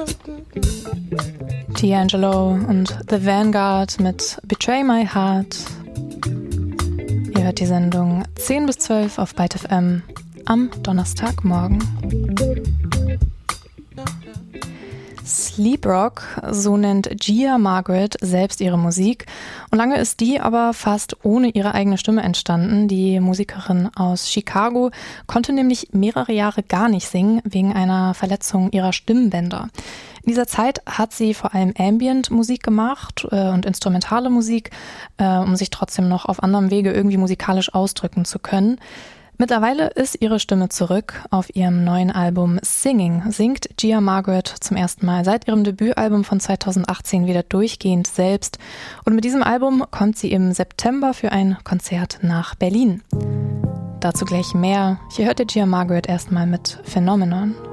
D'Angelo und The Vanguard mit Betray My Heart. Ihr hört die Sendung 10 bis 12 auf Byte FM am Donnerstagmorgen. Sleep Rock, so nennt Gia Margaret selbst ihre Musik. Und lange ist die aber fast ohne ihre eigene Stimme entstanden. Die Musikerin aus Chicago konnte nämlich mehrere Jahre gar nicht singen, wegen einer Verletzung ihrer Stimmbänder. In dieser Zeit hat sie vor allem Ambient-Musik gemacht und instrumentale Musik, um sich trotzdem noch auf anderem Wege irgendwie musikalisch ausdrücken zu können. Mittlerweile ist ihre Stimme zurück. Auf ihrem neuen Album Singing singt Gia Margaret zum ersten Mal seit ihrem Debütalbum von 2018 wieder durchgehend selbst. Und mit diesem Album kommt sie im September für ein Konzert nach Berlin. Dazu gleich mehr. Hier hört ihr Gia Margaret erstmal mit Phenomenon.